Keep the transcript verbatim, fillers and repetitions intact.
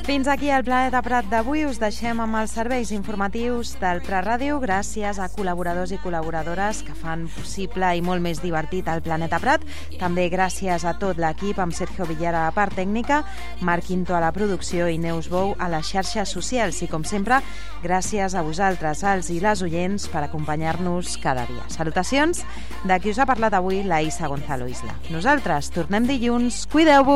Fins aquí el Planeta Prat d'avui. Us deixem amb els serveis informatius del Prat Ràdio gràcies a col·laboradors i col·laboradores que fan possible i molt més divertit el Planeta Prat. També gràcies a tot l'equip amb Sergio Villar a la part tècnica, Marc Quinto a la producció i Neus Bou a les xarxes socials. I com sempre, gràcies a vosaltres, els i les oients, per acompanyar-nos cada dia. Salutacions de qui us ha parlat avui, la Isa Gonzalo Isla. Nosaltres tornem dilluns. Cuideu-vos!